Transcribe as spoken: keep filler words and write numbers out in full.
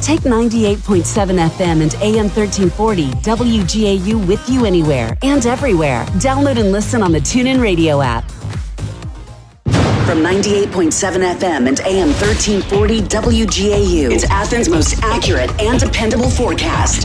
Take ninety-eight point seven F M and A M thirteen forty W G A U with you anywhere and everywhere. Download and listen on the TuneIn Radio app. From ninety-eight point seven F M and A M thirteen forty W G A U, it's Athens' most accurate and dependable forecast.